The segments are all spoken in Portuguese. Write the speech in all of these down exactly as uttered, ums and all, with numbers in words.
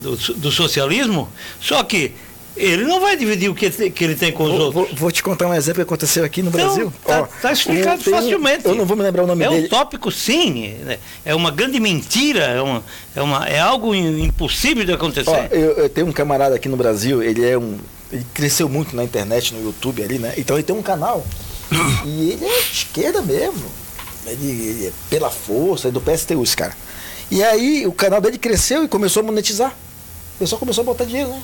do, do socialismo, só que ele não vai dividir o que, que ele tem com os vou, outros. Vou, vou te contar um exemplo que aconteceu aqui no então, Brasil. Tá, tá explicado tem, facilmente. Eu não vou me lembrar o nome é dele. É um tópico, sim. É uma grande mentira. É, uma, é, uma, é algo impossível de acontecer. Ó, eu, eu tenho um camarada aqui no Brasil, ele é um. Ele cresceu muito na internet, no YouTube ali, né? Então ele tem um canal. E ele é de esquerda mesmo. Ele, ele é pela força, é do P S T U, esse cara. E aí o canal dele cresceu e começou a monetizar. O pessoal começou a botar dinheiro, né?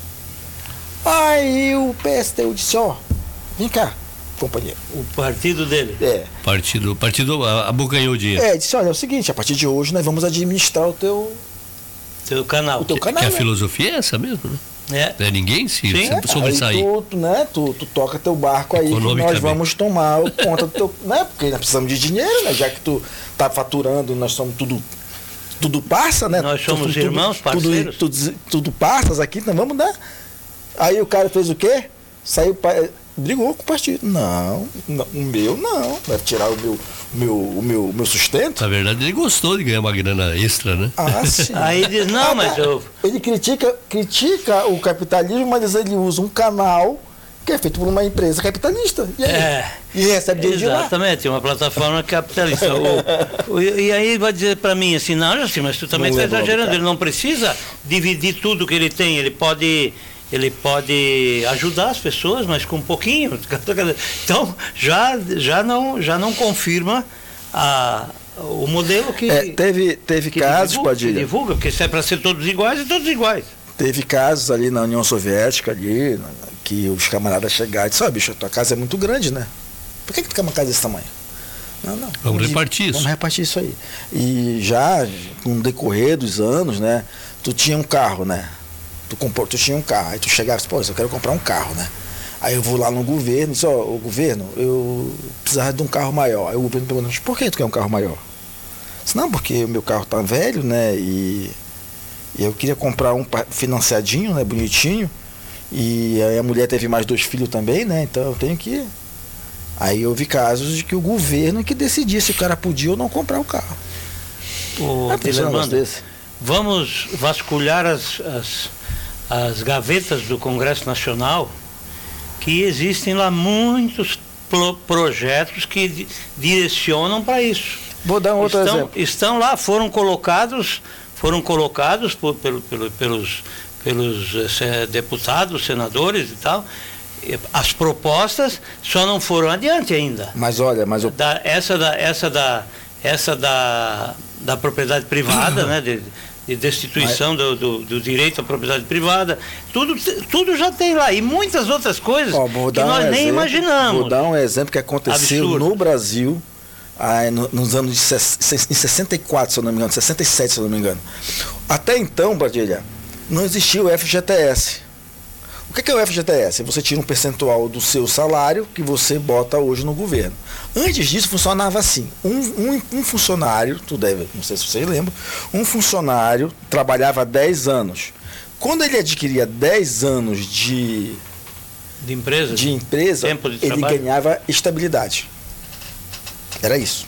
Aí o P S T U disse, ó, vem cá, companheiro. O partido dele? É. Partido, partido abocanhou o dinheiro. É, disse, olha, é o seguinte, a partir de hoje nós vamos administrar o teu... Teu canal. O teu canal, que né? A filosofia é essa mesmo, né? É. Não é ninguém se Sim. sobressair. Tu, tu, né, tu, tu toca teu barco aí, que nós vamos tomar conta do teu... Né, porque nós precisamos de dinheiro, né? Já que tu tá faturando e nós somos tudo... Tudo passa, né? Nós somos tudo, irmãos, parceiros. Tudo, tudo, tudo passas aqui, então vamos dar. Aí o cara fez o quê? Saiu, brigou com o partido. Não, não, o meu não. Vai tirar o meu, meu, o meu, o meu sustento. Na verdade, ele gostou de ganhar uma grana extra, né? Ah, sim. Aí diz, não, mas eu... Ele critica, critica o capitalismo, mas ele usa um canal que é feito por uma empresa capitalista. E aí? É. E recebe dinheiro de lá. Exatamente, uma plataforma capitalista. o, o, e aí vai dizer para mim assim, não, assim, mas tu também está exagerando, ele não precisa dividir tudo que ele tem, ele pode, ele pode ajudar as pessoas, mas com um pouquinho. Então, já, já, não, já não confirma a, o modelo que... É, teve teve que casos, divulga, Padilha. que divulga, porque se é para ser todos iguais, é todos iguais. Teve casos ali na União Soviética, ali, que os camaradas chegaram e disseram, ó, bicho, a tua casa é muito grande, né? Por que, que tu quer uma casa desse tamanho? Não, não. Vamos, vamos repartir isso. Vamos repartir isso aí. E já, com o decorrer dos anos, né? Tu tinha um carro, né? Tu, comprou, tu tinha um carro. Aí tu chegava e disse, pô, eu quero comprar um carro, né? Aí eu vou lá no governo e disse, ó, o governo, eu precisava de um carro maior. Aí o governo perguntou, por que tu quer um carro maior? Eu disse, não, porque o meu carro tá velho, né? E... E eu queria comprar um financiadinho, né, bonitinho. E aí a mulher teve mais dois filhos também, né? Então eu tenho que... Aí houve casos de que o governo que decidia se o cara podia ou não comprar o carro. O é, vamos vasculhar as, as, as gavetas do Congresso Nacional, que existem lá muitos pro, projetos que di, direcionam para isso. Vou dar um outro estão, exemplo. Estão lá, foram colocados... foram colocados por, pelo, pelo, pelos, pelos eh, deputados, senadores e tal. As propostas só não foram adiante ainda. Mas olha, mas eu... da, essa da essa da essa da, da propriedade privada, né, de, de destituição mas... do, do, do direito à propriedade privada, tudo tudo já tem lá e muitas outras coisas Ó, que nós um nem exemplo, imaginamos. Vou dar um exemplo que aconteceu Absurdo. no Brasil. Ah, nos anos de em sessenta e quatro, se eu não me engano, sessenta e sete, se eu não me engano. Até então, Padilha, não existia o F G T S. O que é o F G T S? Você tira um percentual do seu salário que você bota hoje no governo. Antes disso funcionava assim. Um, um, um funcionário, tu deve, não sei se vocês lembram, um funcionário trabalhava dez anos. Quando ele adquiria dez anos de, de empresa, de empresa tempo de ele trabalho. ganhava estabilidade. Era isso.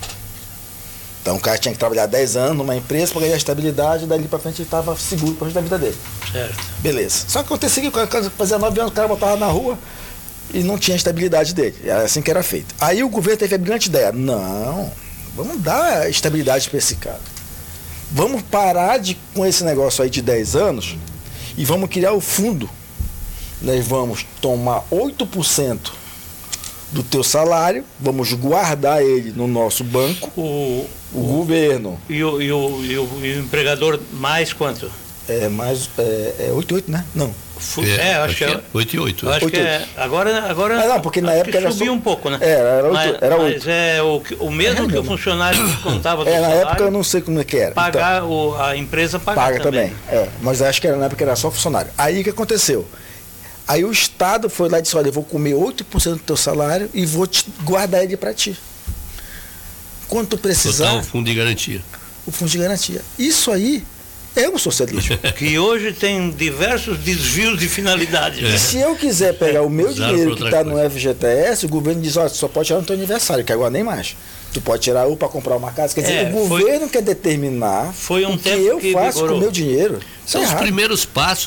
Então o cara tinha que trabalhar dez anos numa empresa para ganhar estabilidade, e dali para frente ele estava seguro para a vida dele. Certo. Beleza. Só que acontecia que o cara fazia nove anos, o cara botava na rua e não tinha a estabilidade dele. Era assim que era feito. Aí o governo teve a brilhante ideia, não, vamos dar estabilidade para esse cara. Vamos parar de, com esse negócio aí de dez anos e vamos criar o fundo. Nós vamos tomar oito por cento do teu salário, vamos guardar ele no nosso banco, o, o, o governo. E o, e, o, e, o, e o empregador mais quanto? É mais, é, é oito e oito, né? Não. É, é, acho que é oito e oito. Eu acho oito, que é, agora, agora ah, não, porque na época era subiu só, um pouco, né? Era, era oito. Mas, era mas oito. é o, o mesmo é, que o funcionário contava do é, na salário, época eu não sei como é que era. Pagar, então, o, a empresa pagar paga também. também. É, mas acho que era, na época era só funcionário. Aí o que aconteceu? Aí o Estado foi lá e disse, olha, eu vou comer oito por cento do teu salário e vou te guardar ele para ti. Quando tu precisar... Total, o fundo de garantia. O fundo de garantia. Isso aí é o socialismo. Que hoje tem diversos desvios de finalidade. É. E se eu quiser pegar o meu Usaram dinheiro que está no coisa. F G T S, o governo diz, olha, só pode tirar no teu aniversário, que agora nem mais. Tu pode tirar ou para comprar uma casa. Quer dizer, É, o foi- governo quer determinar Foi um o que tempo eu que faço com vigorou. o meu dinheiro. Isso São é os errado. primeiros passos